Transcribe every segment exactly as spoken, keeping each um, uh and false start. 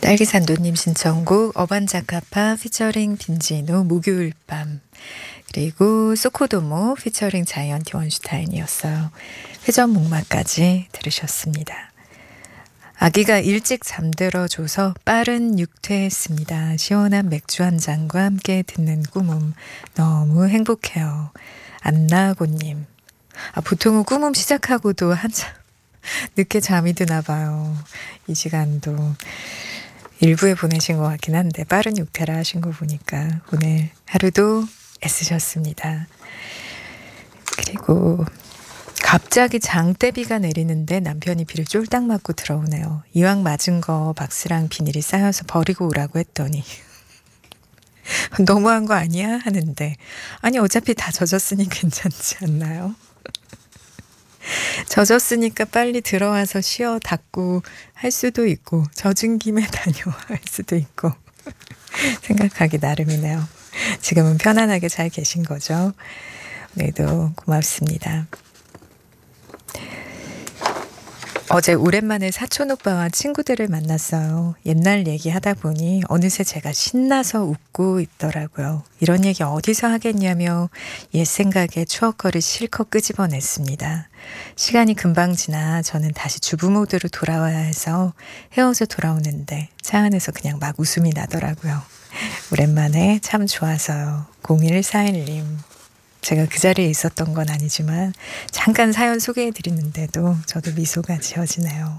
딸기산도님 신청곡 어반자카파 피처링 빈지노 목요일 밤, 그리고 소코도모 피처링 자이언티 원슈타인이었어요. 회전 목마까지 들으셨습니다. 아기가 일찍 잠들어줘서 빠른 육퇴했습니다. 시원한 맥주 한 잔과 함께 듣는 꿈음 너무 행복해요. 안나고님, 아, 보통은 꿈음 시작하고도 한참 늦게 잠이 드나 봐요. 이 시간도 일부에 보내신 것 같긴 한데 빠른 육퇴라 하신 거 보니까 오늘 하루도 애쓰셨습니다. 그리고 갑자기 장대비가 내리는데 남편이 비를 쫄딱 맞고 들어오네요. 이왕 맞은 거 박스랑 비닐이 쌓여서 버리고 오라고 했더니 너무한 거 아니야? 하는데, 아니 어차피 다 젖었으니 괜찮지 않나요? 젖었으니까 빨리 들어와서 쉬어 닦고 할 수도 있고, 젖은 김에 다녀와 할 수도 있고 생각하기 나름이네요. 지금은 편안하게 잘 계신 거죠? 오늘도 고맙습니다. 어제 오랜만에 사촌오빠와 친구들을 만났어요. 옛날 얘기하다 보니 어느새 제가 신나서 웃고 있더라고요. 이런 얘기 어디서 하겠냐며 옛 생각에 추억거리 실컷 끄집어냈습니다. 시간이 금방 지나 저는 다시 주부 모드로 돌아와야 해서 헤어져 돌아오는데 차 안에서 그냥 막 웃음이 나더라고요. 오랜만에 참 좋아서요. 공일사일님, 제가 그 자리에 있었던 건 아니지만 잠깐 사연 소개해 드리는데도 저도 미소가 지어지네요.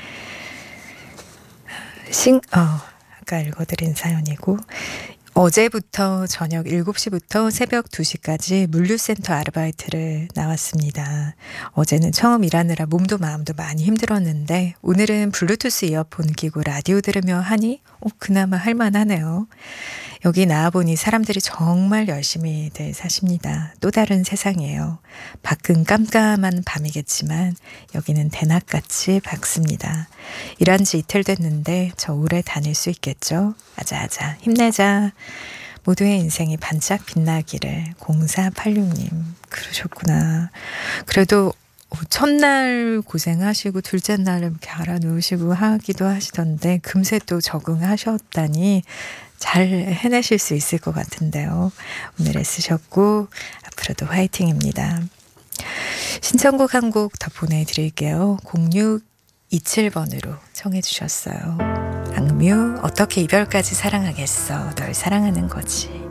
싱, 어, 아까 읽어드린 사연이고, 어제부터 저녁 일곱 시부터 새벽 두 시까지 물류센터 아르바이트를 나왔습니다. 어제는 처음 일하느라 몸도 마음도 많이 힘들었는데 오늘은 블루투스 이어폰 끼고 라디오 들으며 하니 어, 그나마 할만하네요. 여기 나와보니 사람들이 정말 열심히들 사십니다. 또 다른 세상이에요. 밖은 깜깜한 밤이겠지만 여기는 대낮같이 밝습니다. 일한 지 이틀 됐는데 저 오래 다닐 수 있겠죠? 아자아자 힘내자. 모두의 인생이 반짝 빛나기를. 공사팔육님 그러셨구나. 그래도 첫날 고생하시고 둘째 날 이렇게 알아놓으시고 하기도 하시던데 금세 또 적응하셨다니 잘 해내실 수 있을 것 같은데요. 오늘 애쓰셨고 앞으로도 화이팅입니다. 신청곡 한 곡 더 보내드릴게요. 공육이칠 번으로 청해 주셨어요. 악뮤 어떻게 이별까지 사랑하겠어, 널 사랑하는 거지.